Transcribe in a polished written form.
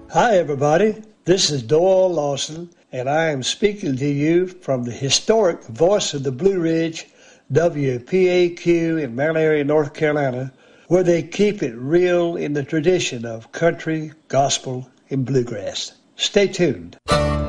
Hi, everybody. This is Doyle Lawson, and I am speaking to you from the historic Voice of the Blue Ridge, WPAQ in Mount Airy, North Carolina, where they keep it real in the tradition of country, gospel, and bluegrass. Stay tuned.